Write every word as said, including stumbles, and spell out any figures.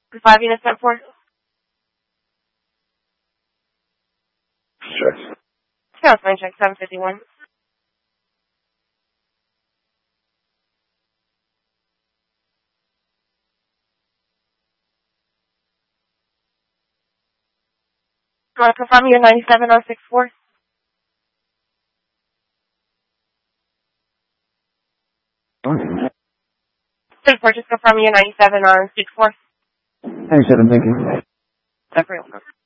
five units at four. Sure. California check seven fifty-one. Want to confirm your ninety-seven on six four? Okay. six four, just confirm your ninety-seven on six four. ninety-seven, thank you. Everyone.